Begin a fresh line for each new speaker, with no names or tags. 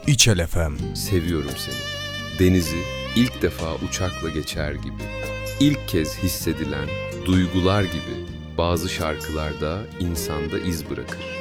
İçel FM.
Seviyorum seni. Denizi ilk defa uçakla geçer gibi. İlk kez hissedilen duygular gibi bazı şarkılarda insanda iz bırakır.